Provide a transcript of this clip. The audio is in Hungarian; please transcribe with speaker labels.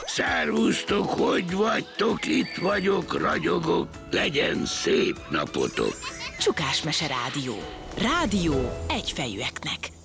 Speaker 1: Szervusztok, hogy vagytok? Itt vagyok, ragyogok. Legyen szép napotok.
Speaker 2: Csukásmese Rádió. Rádió egyfejűeknek.